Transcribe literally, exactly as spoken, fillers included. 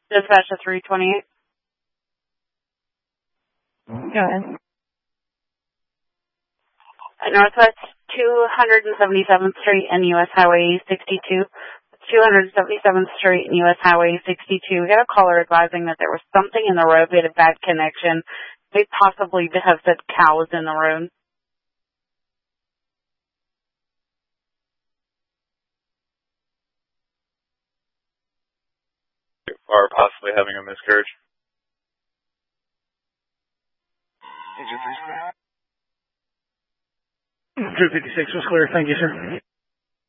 Dispatch to three twenty-eight. Go ahead. At Northwest two hundred seventy-seventh Street and U S Highway sixty-two. two hundred seventy-seventh Street and U S Highway sixty-two. We got a caller advising that there was something in the road. We had a bad connection. They possibly have said cows in the road. Or possibly having a miscarriage. two fifty-six was clear. Thank you, sir.